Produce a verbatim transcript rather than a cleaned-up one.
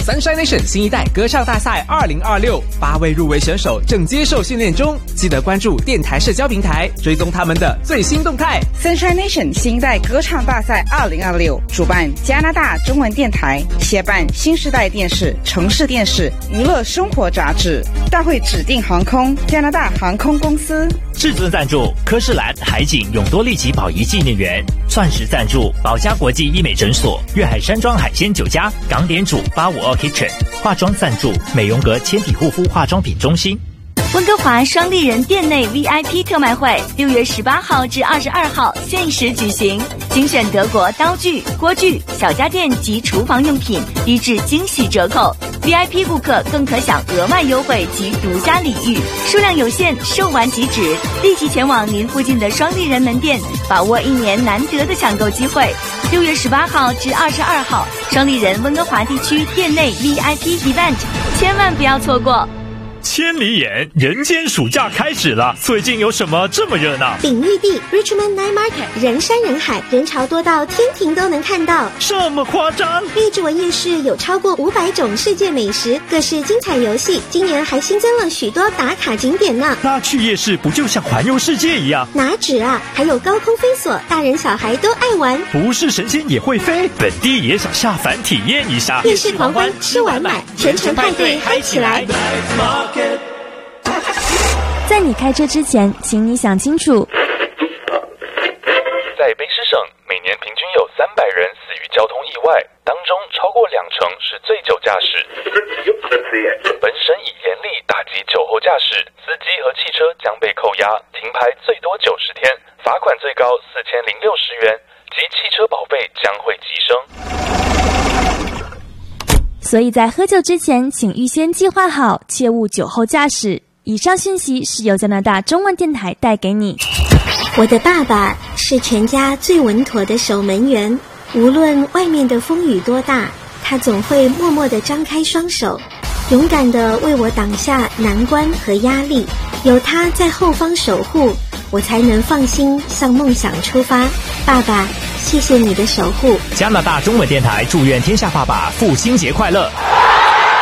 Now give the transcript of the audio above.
Sunshine Nation 新一代歌唱大赛二零二六，八位入围选手正接受训练中，记得关注电台社交平台，追踪他们的最新动态。 Sunshine Nation 新一代歌唱大赛二零二六主办加拿大中文电台，协办新时代电视、城市电视、娱乐生活杂志。大会指定航空加拿大航空公司。 至尊赞助科仕兰海景永多利奇宝仪纪念园，钻石赞助宝嘉国际医美诊所，粤海山庄海鲜酒家，港点主八五二 Kitchen， 化妆赞助美容阁纤体护肤化妆品中心。 温哥华双立人店内 V I P 特卖会六月十八号至二十二号限时举行，精选德国刀具、锅具、小家电及厨房用品，低至惊喜折扣。V I P 顾客更可享额外优惠及独家礼遇，数量有限，售完即止，立即前往您附近的双立人门店，把握一年难得的抢购机会。六月十八号至二十二号，双立人温哥华地区店内 V I P event， 千万不要错过。 千里眼，人间暑假开始了，最近有什么这么热闹？ 鼎玉地 Richmond Night Market 人山人海，人潮多到天庭都能看到。 这么夸张？ 荔枝文夜市有超过五百种世界美食，各式精彩游戏，今年还新增了许多打卡景点呢。 那去夜市不就像环游世界一样？ 哪止啊，还有高空飞索，大人小孩都爱玩。 不是神仙也会飞，本地也想下凡体验一下。 夜市狂欢，吃完买，全城派对嗨起来！ 在你开车之前，请你想清楚。 在卑诗省，每年平均有三百人死于交通意外，当中超过两成是醉酒驾驶。本省已严厉打击酒后驾驶，司机和汽车将被扣押，停牌最多九十天，罚款最高四千零六十元，及汽车保费将会提升。 所以在喝酒之前，请预先计划好，切勿酒后驾驶。以上讯息是由加拿大中文电台带给你。 我的爸爸是全家最稳妥的守门员，无论外面的风雨多大，他总会默默地张开双手，勇敢地为我挡下难关和压力。有他在后方守护，我才能放心向梦想出发。爸爸，谢谢你的守护。 加拿大中文电台祝愿天下爸爸父亲节快乐。